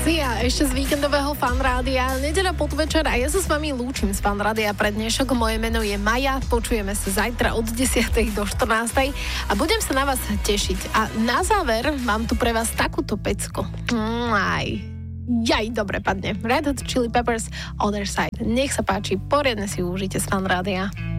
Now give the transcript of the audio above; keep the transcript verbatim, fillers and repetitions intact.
Sia, ešte z víkendového Fan Rádia. Nedeľa podvečer a ja sa s vami lúčim z Fan Rádia pre dnešok. Moje meno je Maja, počujeme sa zajtra od desiatej do štrnástej a budem sa na vás tešiť. A na záver mám tu pre vás takúto pecko. Mm, aj. Jaj, dobre padne. Red Hot Chili Peppers, Other Side. Nech sa páči, poriadne si užite z Fan Rádia.